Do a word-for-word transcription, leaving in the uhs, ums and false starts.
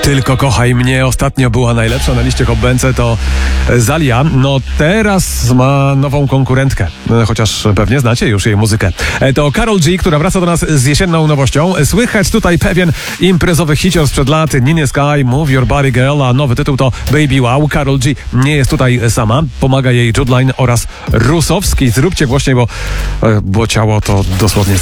Tylko kochaj mnie ostatnio była najlepsza na liście Hot Bence, to Zalia. No teraz ma nową konkurentkę, chociaż pewnie znacie już jej muzykę. To Karol G, która wraca do nas z jesienną nowością. Słychać tutaj pewien imprezowy hicior sprzed lat, Ninja Sky, Move Your Body Girl, a nowy tytuł to Baby Wow. Karol G nie jest tutaj sama, pomaga jej Judline oraz Rusowski. Zróbcie głośniej, bo, bo ciało to dosłownie